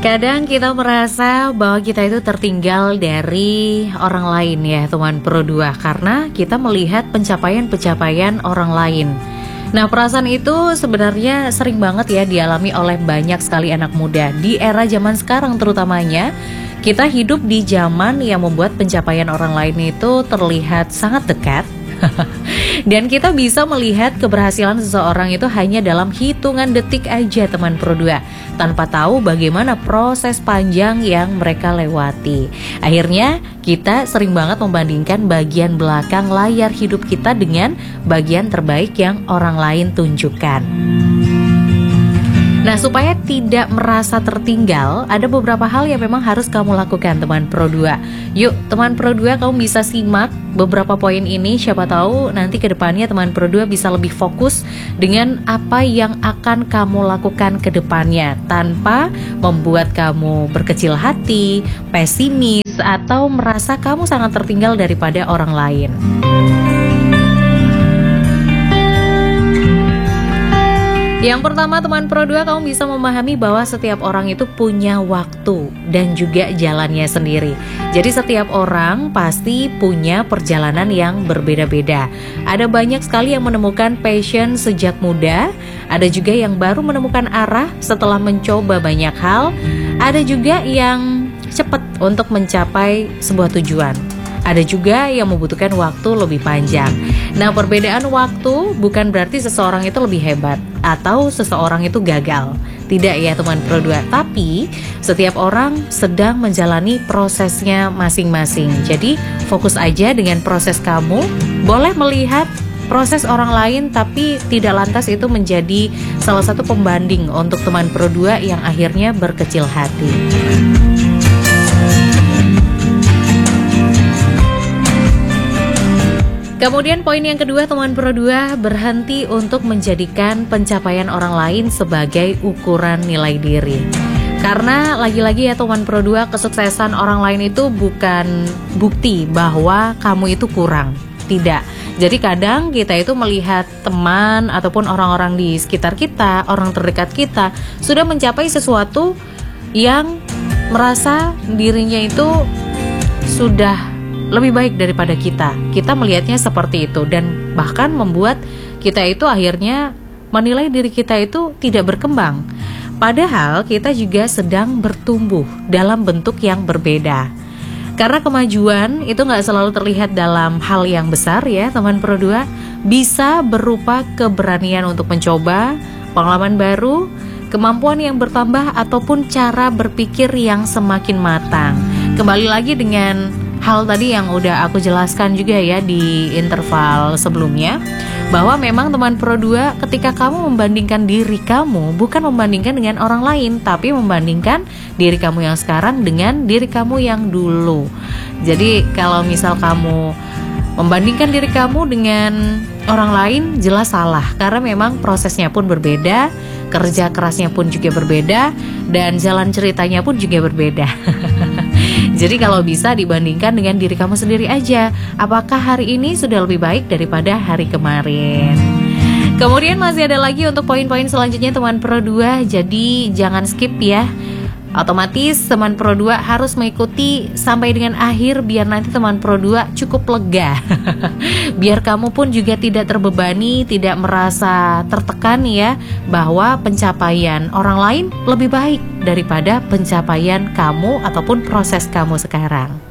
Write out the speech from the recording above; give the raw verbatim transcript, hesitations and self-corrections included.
Kadang kita merasa bahwa kita itu tertinggal dari orang lain ya teman Pro dua, karena kita melihat pencapaian-pencapaian orang lain. Nah, perasaan itu sebenarnya sering banget ya dialami oleh banyak sekali anak muda di era zaman sekarang terutamanya. Kita hidup di zaman yang membuat pencapaian orang lain itu terlihat sangat dekat. Dan kita bisa melihat keberhasilan seseorang itu hanya dalam hitungan detik aja teman Pro dua, tanpa tahu bagaimana proses panjang yang mereka lewati. Akhirnya kita sering banget membandingkan bagian belakang layar hidup kita dengan bagian terbaik yang orang lain tunjukkan. Nah, supaya tidak merasa tertinggal, ada beberapa hal yang memang harus kamu lakukan teman Pro dua. Yuk teman Pro dua, kamu bisa simak beberapa poin ini. Siapa tahu nanti ke depannya teman Pro dua bisa lebih fokus dengan apa yang akan kamu lakukan ke depannya, tanpa membuat kamu berkecil hati, pesimis, atau merasa kamu sangat tertinggal daripada orang lain. Yang pertama teman Pro dua, kamu bisa memahami bahwa setiap orang itu punya waktu dan juga jalannya sendiri. Jadi setiap orang pasti punya perjalanan yang berbeda-beda. Ada banyak sekali yang menemukan passion sejak muda, ada juga yang baru menemukan arah setelah mencoba banyak hal, ada juga yang cepat untuk mencapai sebuah tujuan. Ada juga yang membutuhkan waktu lebih panjang. Nah, perbedaan waktu bukan berarti seseorang itu lebih hebat atau seseorang itu gagal. Tidak ya teman Pro dua, tapi setiap orang sedang menjalani prosesnya masing-masing. Jadi fokus aja dengan proses kamu. Boleh melihat proses orang lain, tapi tidak lantas itu menjadi salah satu pembanding untuk teman Pro dua yang akhirnya berkecil hati. Kemudian poin yang kedua teman Pro dua, berhenti untuk menjadikan pencapaian orang lain sebagai ukuran nilai diri. Karena lagi-lagi ya teman Pro dua, kesuksesan orang lain itu bukan bukti bahwa kamu itu kurang. Tidak. Jadi kadang kita itu melihat teman ataupun orang-orang di sekitar kita, orang terdekat kita sudah mencapai sesuatu yang merasa dirinya itu sudah lebih baik daripada kita. Kita melihatnya seperti itu, dan bahkan membuat kita itu akhirnya menilai diri kita itu tidak berkembang. Padahal kita juga sedang bertumbuh dalam bentuk yang berbeda. Karena kemajuan itu gak selalu terlihat dalam hal yang besar ya teman Pro dua. Bisa berupa keberanian untuk mencoba, pengalaman baru, kemampuan yang bertambah, ataupun cara berpikir yang semakin matang. Kembali lagi dengan hal tadi yang udah aku jelaskan juga ya di interval sebelumnya, bahwa memang teman Pro dua, ketika kamu membandingkan diri kamu, bukan membandingkan dengan orang lain, tapi membandingkan diri kamu yang sekarang dengan diri kamu yang dulu. Jadi kalau misal kamu membandingkan diri kamu dengan orang lain, jelas salah, karena memang prosesnya pun berbeda, kerja kerasnya pun juga berbeda, dan jalan ceritanya pun juga berbeda. Jadi kalau bisa dibandingkan dengan diri kamu sendiri aja, apakah hari ini sudah lebih baik daripada hari kemarin. Kemudian masih ada lagi untuk poin-poin selanjutnya teman Pro dua, jadi jangan skip ya. Otomatis teman Pro dua harus mengikuti sampai dengan akhir, biar nanti teman Pro dua cukup lega. Biar kamu pun juga tidak terbebani, tidak merasa tertekan ya, bahwa pencapaian orang lain lebih baik daripada pencapaian kamu ataupun proses kamu sekarang.